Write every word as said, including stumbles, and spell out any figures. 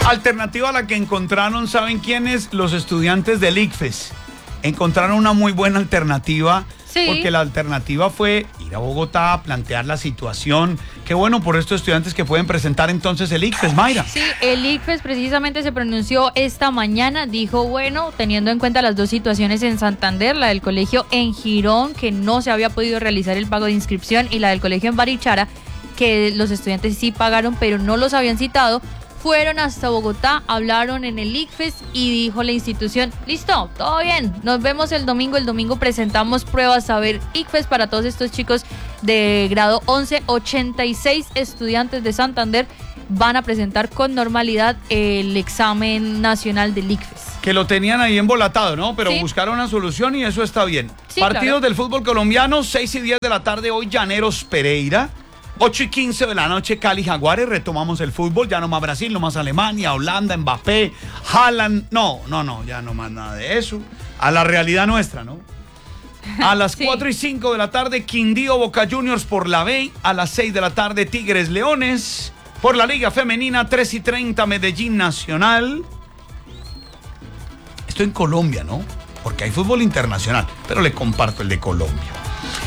Alternativa a la que encontraron, ¿saben quiénes? Los estudiantes del ICFES. Encontraron una muy buena alternativa. Sí. Porque la alternativa fue ir a Bogotá a plantear la situación. Qué bueno por estos estudiantes que pueden presentar entonces el ICFES, Mayra. Sí, el ICFES precisamente se pronunció esta mañana. Dijo, bueno, teniendo en cuenta las dos situaciones en Santander, la del colegio en Girón, que no se había podido realizar el pago de inscripción, y la del colegio en Barichara, que los estudiantes sí pagaron, pero no los habían citado. Fueron hasta Bogotá, hablaron en el ICFES y dijo la institución, listo, todo bien, nos vemos el domingo, el domingo presentamos pruebas a ver ICFES para todos estos chicos de grado once, ochenta y seis estudiantes de Santander van a presentar con normalidad el examen nacional del ICFES. Que lo tenían ahí embolatado, ¿no? Pero sí. buscaron una solución y eso está bien. Sí, Partidos claro. del fútbol colombiano, seis y diez de la tarde hoy, Llaneros Pereira. ocho y quince de la noche, Cali Jaguares, retomamos el fútbol, ya no más Brasil, no más Alemania, Holanda, Mbappé, Haaland, no, no, no, ya no más nada de eso, a la realidad nuestra, ¿no? A las sí. cuatro y cinco de la tarde, Quindío Boca Juniors por la B, a las seis de la tarde, Tigres Leones, por la Liga Femenina, tres y treinta, Medellín Nacional. Esto en Colombia, ¿no? Porque hay fútbol internacional, pero le comparto el de Colombia.